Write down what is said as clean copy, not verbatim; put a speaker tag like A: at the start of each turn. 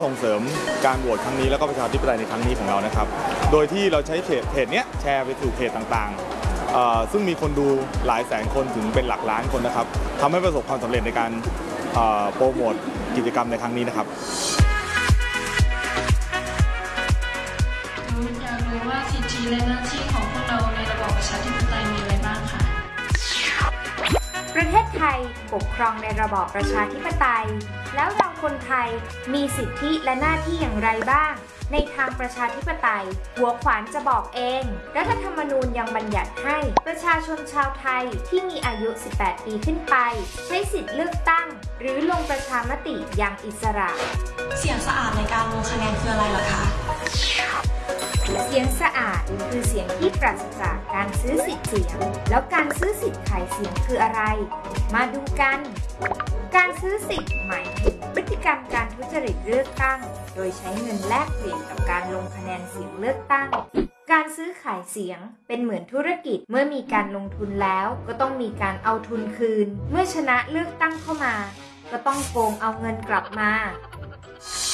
A: ส่งเสริมการโหวตครั้งนี้แล้วก็ประชาธิปไตยในครั้งนี้ของเรานะครับโดยที่เราใช้เพจนี้แชร์ไปสู่เพจต่างๆซึ่งมีคนดูหลายแสนคนถึงเป็นหลักล้านคนนะครับทำให้ประสบความสำเร็จในการโปรโมทกิจกรรมในครั้งนี้นะครับ
B: อยากรู้ว่าสิทธิและหน้าที่ของพวกเราในระบอบประชาธิปไตยมีอะไรบ้างคะ
C: ประเทศไทยปกครองในระบอบประชาธิปไตยแล้วเราคนไทยมีสิทธิและหน้าที่อย่างไรบ้างในทางประชาธิปไตยหัวขวานจะบอกเองรัฐธรรมนูญยังบัญญัติให้ประชาชนชาวไทยที่มีอายุ 18 ปีขึ้นไปใช้สิทธิเลือกตั้งหรือลงประชามติอย่างอิสระ
D: เสียงสะอาดในการลงคะแนนคืออะไรล่ะคะ
C: เสียงสะอาดคือเสียงที่ปราศจากการซื้อสิทธิ์เสียงแล้วการซื้อสิทธิ์ขายเสียงคืออะไรมาดูกันการซื้อสิทธิ์หมายถึงพฤติกรรมการทุจริตเลือกตั้งโดยใช้เงินแลกเปลี่ยนกับการลงคะแนนเสียงเลือกตั้งการซื้อขายเสียงเป็นเหมือนธุรกิจเมื่อมีการลงทุนแล้วก็ต้องมีการเอาทุนคืนเมื่อชนะเลือกตั้งเข้ามาก็ต้องโกงเอาเงินกลับมา